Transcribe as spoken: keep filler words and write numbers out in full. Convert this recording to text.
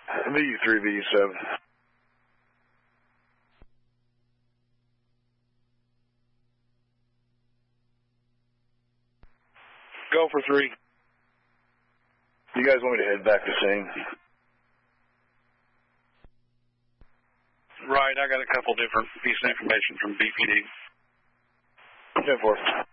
V U three, V U seven. Go for three. You guys want me to head back to scene? Right, I got a couple different pieces of information from B P D. ten four.